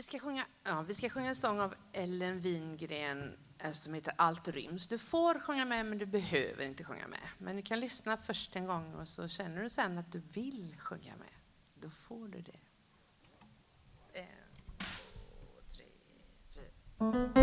Vi ska sjunga en sång av Ellen Wingren som heter Allt ryms. Du får sjunga med, men du behöver inte sjunga med. Men du kan lyssna först en gång och så känner du sen att du vill sjunga med. Då får du det. 1, 2, 3, 4.